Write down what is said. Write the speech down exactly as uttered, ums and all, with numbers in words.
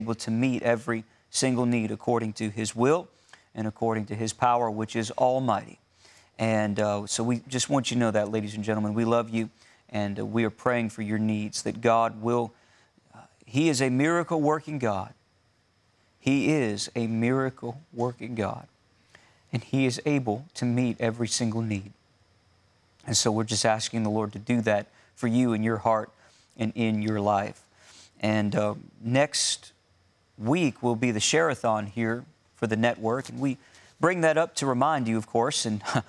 able to meet every single need according to His will and according to His power, which is almighty. And uh, so we just want you to know that, ladies and gentlemen, we love you, and uh, we are praying for your needs, that God will, uh, He is a miracle-working God. He is a miracle-working God, and He is able to meet every single need. And so we're just asking the Lord to do that for you in your heart and in your life. And uh, next week will be the Share-a-thon here for the network, and we bring that up to remind you, of course, and